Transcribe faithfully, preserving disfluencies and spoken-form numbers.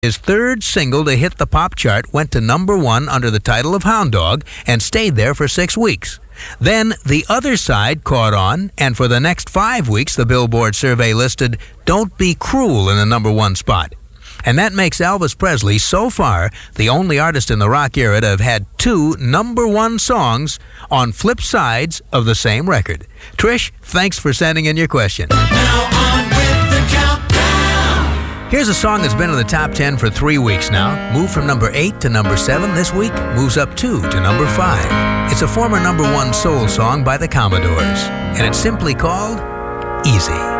His third single to hit the pop chart went to number one under the title of Hound Dog and stayed there for six weeks. Then The Other Side caught on, and for the next five weeks the Billboard survey listed Don't Be Cruel in the number one spot. And that makes Elvis Presley, so far, the only artist in the rock era to have had two number one songs on flip sides of the same record. Trish, thanks for sending in your question. Now on with the countdown. Here's a song that's been in the top ten for three weeks now. Moved from number eight to number seven this week. Moves up two to number five. It's a former number one soul song by the Commodores. And it's simply called Easy.